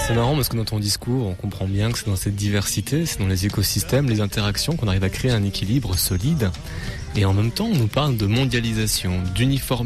C'est marrant parce que dans ton discours, on comprend bien que c'est dans cette diversité, c'est dans les écosystèmes, les interactions qu'on arrive à créer un équilibre solide. Et en même temps, on nous parle de mondialisation, d'uniformisation.